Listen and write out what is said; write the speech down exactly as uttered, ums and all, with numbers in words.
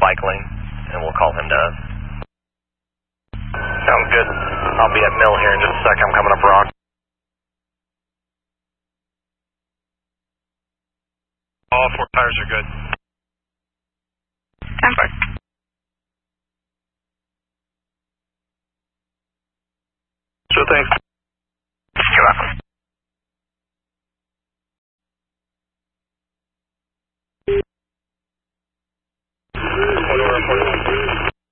bike lane, and we'll call him to us. Sounds good. I'll be at Mill here in just a sec. I'm coming up Rock. All four tires are good.